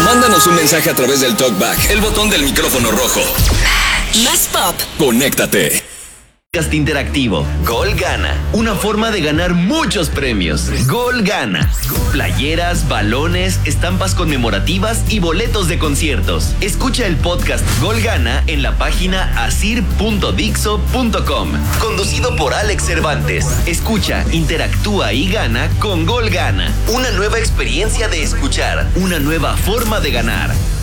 Mándanos un mensaje a través del TalkBack, el botón del micrófono rojo. Más pop. Conéctate. Podcast interactivo. Gol Gana. Una forma de ganar muchos premios. Gol Gana. Playeras, balones, estampas conmemorativas y boletos de conciertos. Escucha el podcast Gol Gana en la página asir.dixo.com. Conducido por Alex Cervantes. Escucha, interactúa y gana con Gol Gana. Una nueva experiencia de escuchar. Una nueva forma de ganar.